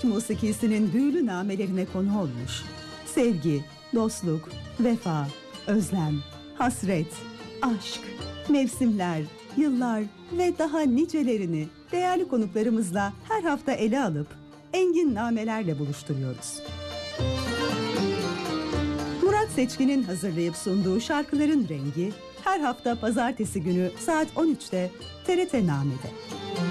Türk musikisinin büyülü namelerine konu olmuş. Sevgi, dostluk, vefa, özlem, hasret, aşk, mevsimler, yıllar ve daha nicelerini değerli konuklarımızla her hafta ele alıp engin namelerle buluşturuyoruz. Murat Seçkin'in hazırlayıp sunduğu Şarkıların Rengi her hafta pazartesi günü saat 13'te TRT Name'de.